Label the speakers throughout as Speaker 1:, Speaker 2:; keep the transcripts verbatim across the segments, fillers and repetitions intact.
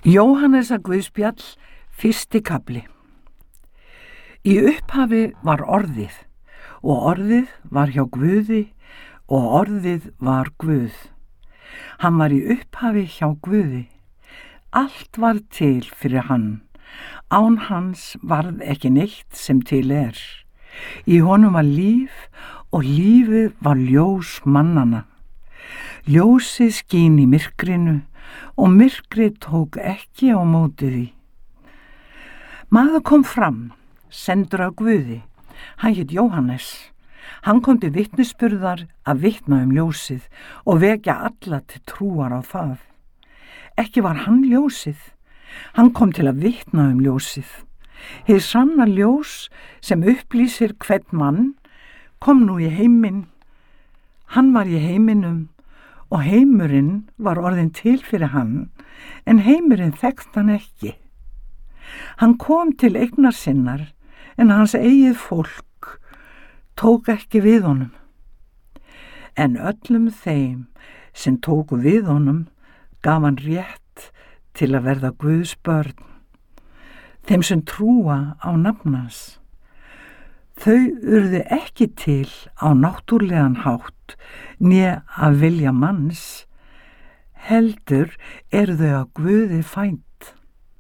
Speaker 1: Jóhannesar Guðspjall, fyrsti kafli. Í upphafi var orðið, og orðið var hjá Guði, og orðið var Guð. Hann var í upphafi hjá Guði. Allt var til fyrir hann. Án hans varð ekki neitt sem til er. Í honum var líf, og lífið var ljós mannanna. Ljósið skín í myrkrinu, og myrkrið tók ekki á móti því. Maður kom fram, sendur af Guði. Hann hét Jóhannes. Hann kom til vitnisburðar að vitna um ljósið og vekja alla til trúar á það. Ekki var hann ljósið. Hann kom til að vitna um ljósið. Hið sanna ljós sem upplýsir hvern mann kom nú í heiminn. Hann var í heiminum og heimurinn var orðinn til fyrir hann, en heimurinn þekkt hann ekki. Hann kom til eignar sinnar, en hans eigið fólk tók ekki við honum. En öllum þeim sem tóku við honum gaf hann rétt til að verða Guðs börn, þeim sem trúa á nafn hans. Þau urðu ekki til á náttúrlegan hátt, né að vilja manns, heldur eru þau að Guði fædd.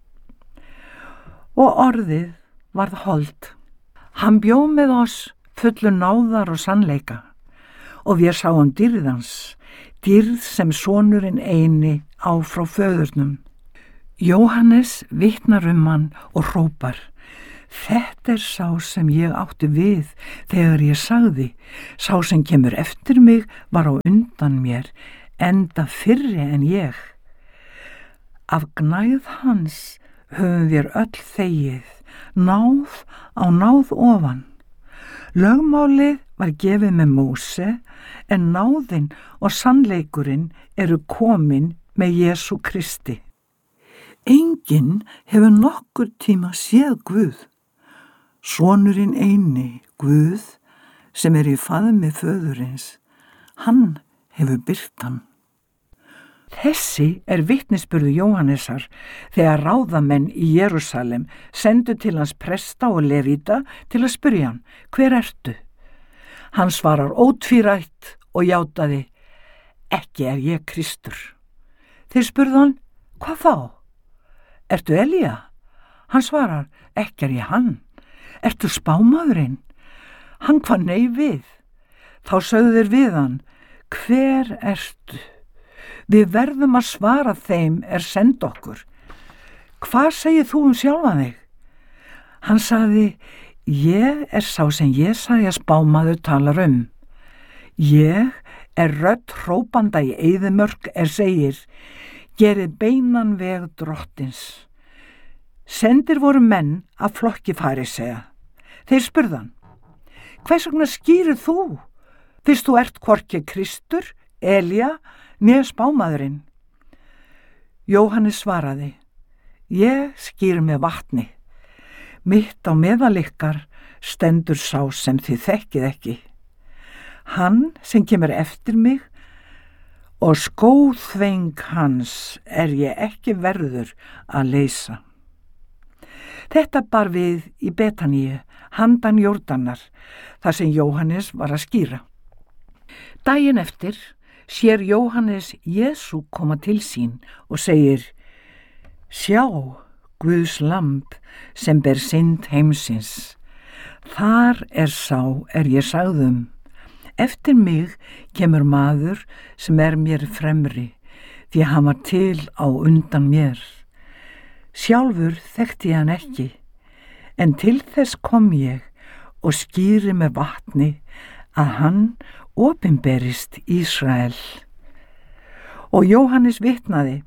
Speaker 1: Og orðið varð hold. Hann bjó með oss fullu náðar og sannleika, og við sáum dýrð hans, dýrð sem sonurinn eini á frá föðurnum. Jóhannes vitnar um hann og hrópar: Þetta er sá sem ég átti við þegar ég sagði, sá sem kemur eftir mig var á undan mér, enda fyrri en ég. Af gnægð hans höfum við öll þegið, náð á náð ofan. Lögmálið var gefið með Móse, en náðin og sannleikurinn eru komin með Jesú Kristi. Enginn hefur nokkur tíma séð Guð. Sonurinn eini, Guð, sem er í faðmi föðurins, hann hefur birt hann. Þessi er vitnisburður Jóhannesar þegar ráðamenn í Jerúsalem sendu til hans presta og levíta til að spyrja hann: Hver ertu? Hann svarar ótvírætt og játaði: Ekki er ég Kristur. Þeir spurðu hann: Hvað þá? Ertu Elía? Hann svarar: Ekki er ég hann. Ertu spámaðurinn? Hann kvað nei við. Þá sögðu þeir við hann: Hver ertu? Við verðum að svara þeim er send okkur. Hvað segir þú um sjálfan þig? Hann sagði: Ég er sá sem Jesaja spámaður talar um. Ég er rödd hrópanda í eyðimörk er segir: Gerið beinan veg drottins. Sendir voru menn af flokki farisea. Þeir spurðan: Hvers vegna skýrir þú, fyrst þú ert hvorki Kristur, Elía, né spámaðurinn? Jóhannes svaraði: Ég skýr með vatni. Mitt á meðal ykkar stendur sá sem þið þekkið ekki. Hann sem kemur eftir mig, og skóþveng hans er ég ekki verður að leysa. Þetta bar við í Betaníu, handan Jórdanar, þar sem Jóhannes var að skýra. Daginn eftir sér Jóhannes Jesú koma til sín og segir: Sjá, Guðs lamb sem ber synd heimsins. Þar er sá er ég sagðum: Eftir mig kemur maður sem er mér fremri, því hann var til á undan mér. Sjálfur þekkti hann ekki, en til þess kom ég og skýri með vatni að hann opinberist Ísrael. Og Jóhannes vitnaði: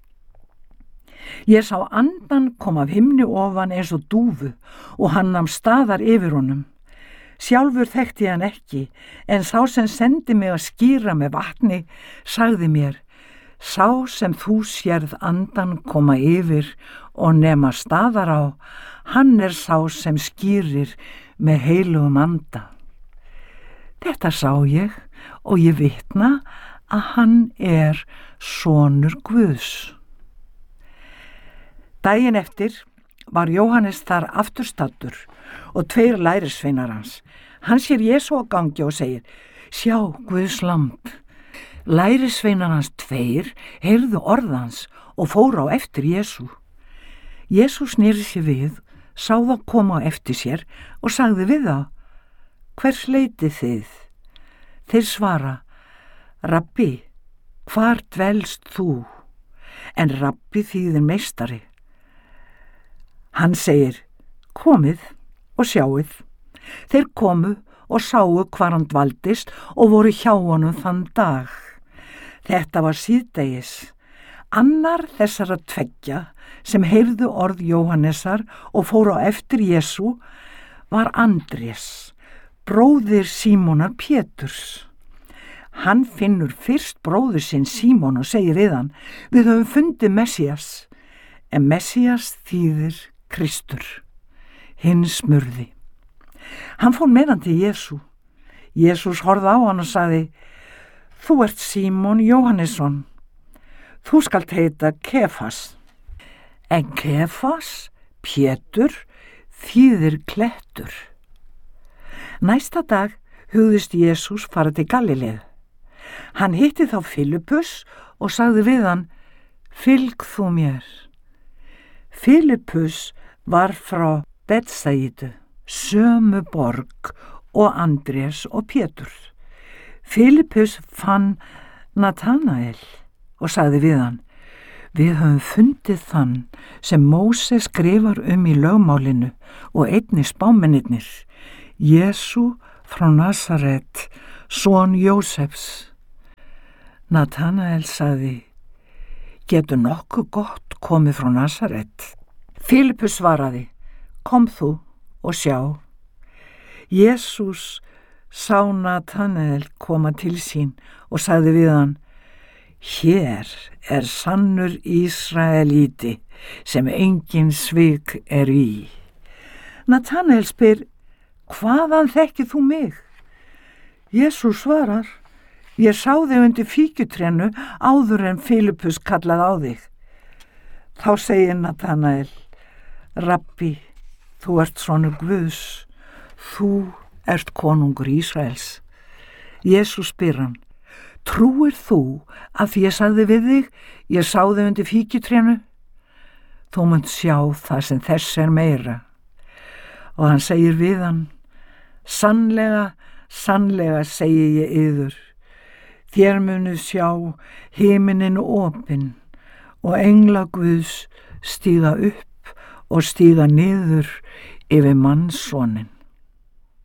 Speaker 1: Ég sá andan kom af himni ofan eins og dúfu, og hann nam staðar yfir honum. Sjálfur þekkti hann ekki, en sá sem sendi mig að skýra með vatni sagði mér: Sá sem þú sérð andan koma yfir og nema staðar á, hann er sá sem skýrir með heilugum anda. Þetta sá ég og ég vitna að hann er sonur Guðs. Daginn eftir var Jóhannes þar afturstattur og tveir lærisveinar hans. Hann sér Jesú á gangi og segir, sjá, Guðs lamb. Lærisveinar hans tveir heyrðu orðans og fóru á eftir Jesú. Jesú sneri sér við, sá þá koma á eftir sér og sagði við þá, hvers leitið þið? Þeir svara, Rabbi, hvar dvelst þú? En Rabbi þýðir meistari. Hann segir, komið og sjáið. Þeir komu og sáu hvar hann dvaldist og voru hjá honum þann dag. Þetta var síðdegis. Annar þessara tveggja sem heyrðu orð Jóhannesar og fóru á eftir Jesú var Andrés, bróðir Símonar Péturs. Hann finnur fyrst bróður sinn Símon og segir við hann, við höfum fundið Messías, en Messías þýðir Kristur, hinn smurði. Hann fór með hann til Jesú. Jesús horfði á hann og sagði, þú ert Símon Jóhannesson, þú skalt heita Kefas. En Kefas, Pétur, þýðir klettur. Næsta dag hugðist Jesús fara til Galileu. Hann hitti þá Filippus og sagði við hann, fylg þú mér. Filippus var frá Betsaídu, sömu borg og Andrés og Pétur. Filippus fann Natanael og sagði við hann, við höfum fundið þann sem Móse skrifar um í lögmálinu og einnig spámennirnir, Jesú frá Nasaret, son Jósefs. Natanael sagði, getur nokkuð gott komið frá Nasaret? Filippus svaraði, kom þú og sjá. Jesús sá Natanael koma til sín og sagði við hann, hér er sannur Ísraelíti sem engin svik er í. Natanael spyr, hvaðan þekkir þú mig? Jesús svarar, ég sá þig undir fíkjutrénu áður en Filippus kallaði á þig. Þá segir Natanael, Rabbi, þú ert sonur Guðs, þú ert konungur Ísraels. Jesús spyr hann, trúir þú að því ég sagði við þig, ég sá þig undir fíkjutrénu? Þú munt sjá það sem þess er meira. Og hann segir við hann, sannlega, sannlega segi ég yður, þér munu sjá himinin opinn og engla Guðs stíga upp og stíga niður yfir mannssonin.